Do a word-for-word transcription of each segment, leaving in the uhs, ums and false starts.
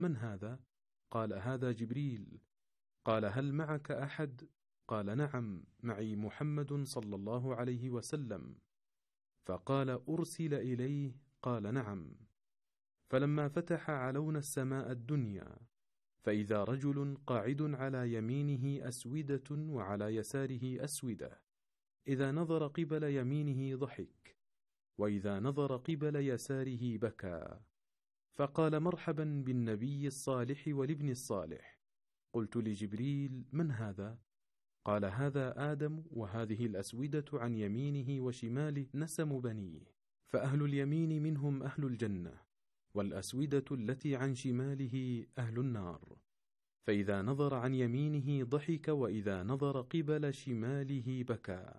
من هذا؟ قال هذا جبريل. قال هل معك أحد؟ قال نعم، معي محمد صلى الله عليه وسلم. فقال أرسل إليه؟ قال نعم. فلما فتح علونا السماء الدنيا فإذا رجل قاعد على يمينه أسودة وعلى يساره أسودة، إذا نظر قبل يمينه ضحك، وإذا نظر قبل يساره بكى. فقال مرحبا بالنبي الصالح والابن الصالح. قلت لجبريل من هذا؟ قال هذا آدم، وهذه الأسودة عن يمينه وشماله نسم بنيه، فأهل اليمين منهم أهل الجنة، والأسودة التي عن شماله أهل النار. فإذا نظر عن يمينه ضحك، وإذا نظر قبل شماله بكى،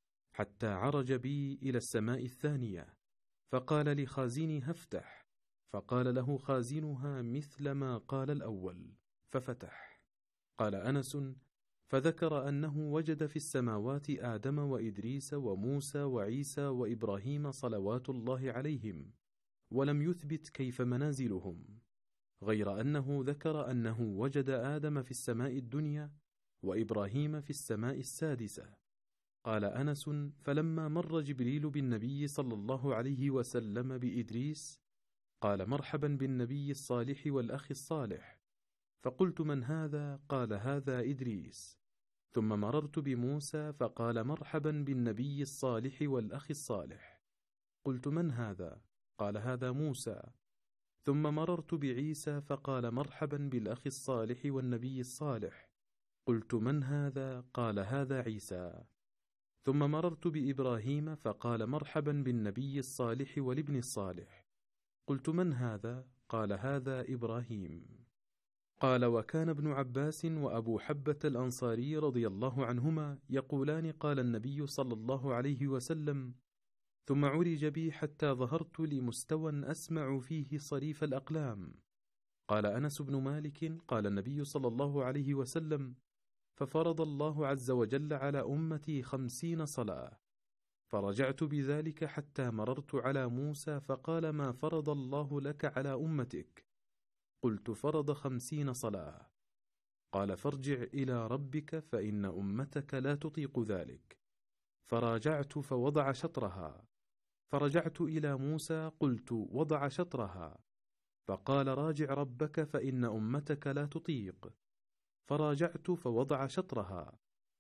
حتى عرج بي إلى السماء الثانية، فقال لخازنها افتح، فقال له خازنها مثل ما قال الأول، ففتح. قال أنس: فذكر أنه وجد في السماوات آدم وإدريس وموسى وعيسى وإبراهيم صلوات الله عليهم، ولم يثبت كيف منازلهم، غير أنه ذكر أنه وجد آدم في السماء الدنيا وإبراهيم في السماء السادسة. قال أنس: فلما مر جبريل بالنبي صلى الله عليه وسلم بإدريس قال مرحبا بالنبي الصالح والأخ الصالح. فقلت من هذا؟ قال هذا إدريس. ثم مررت بموسى فقال مرحبا بالنبي الصالح والأخ الصالح. قلت من هذا؟ قال هذا موسى. ثم مررت بعيسى فقال مرحبا بالأخ الصالح والنبي الصالح. قلت من هذا؟ قال هذا عيسى. ثم مررت بإبراهيم فقال مرحبا بالنبي الصالح والابن الصالح. قلت من هذا؟ قال هذا إبراهيم. قال وكان ابن عباس وأبو حبة الأنصاري رضي الله عنهما يقولان قال النبي صلى الله عليه وسلم: ثم عرج بي حتى ظهرت لمستوى أسمع فيه صريف الأقلام. قال أنس بن مالك قال النبي صلى الله عليه وسلم: ففرض الله عز وجل على أمتي خمسين صلاة، فرجعت بذلك حتى مررت على موسى فقال ما فرض الله لك على أمتك؟ قلت فرض خمسين صلاة. قال فارجع إلى ربك فإن أمتك لا تطيق ذلك. فراجعت فوضع شطرها. فرجعت إلى موسى قلت وضع شطرها، فقال راجع ربك فإن أمتك لا تطيق. فراجعت فوضع شطرها.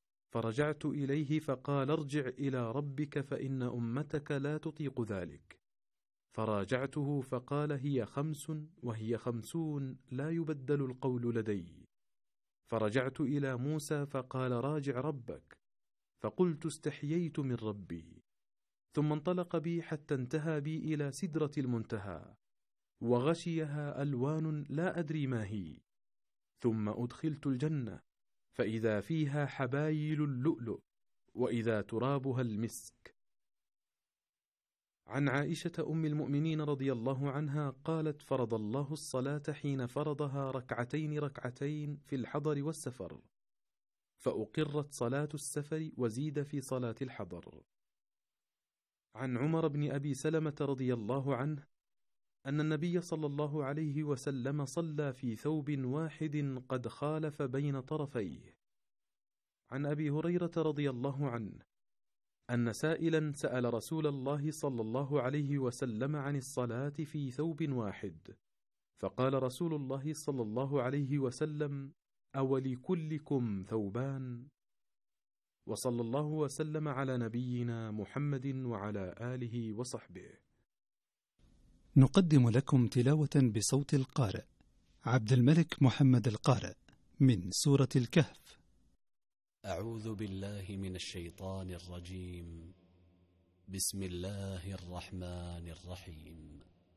فرجعت إليه فقال ارجع إلى ربك فإن أمتك لا تطيق ذلك. فراجعته فقال هي خمس وهي خمسون لا يبدل القول لدي. فرجعت إلى موسى فقال راجع ربك. فقلت استحييت من ربي. ثم انطلق بي حتى انتهى بي إلى سدرة المنتهى، وغشيها ألوان لا أدري ما هي. ثم أدخلت الجنة فإذا فيها حبايل اللؤلؤ، وإذا ترابها المسك. عن عائشة أم المؤمنين رضي الله عنها قالت: فرض الله الصلاة حين فرضها ركعتين ركعتين في الحضر والسفر، فأقرت صلاة السفر وزيد في صلاة الحضر. عن عمر بن أبي سلمة رضي الله عنه أن النبي صلى الله عليه وسلم صلى في ثوب واحد قد خالف بين طرفيه. عن أبي هريرة رضي الله عنه أن سائلا سأل رسول الله صلى الله عليه وسلم عن الصلاة في ثوب واحد، فقال رسول الله صلى الله عليه وسلم: أولكلكم ثوبان؟ وصلى الله وسلم على نبينا محمد وعلى آله وصحبه. نقدم لكم تلاوة بصوت القارئ عبد الملك محمد القارئ من سورة الكهف. أعوذ بالله من الشيطان الرجيم. بسم الله الرحمن الرحيم.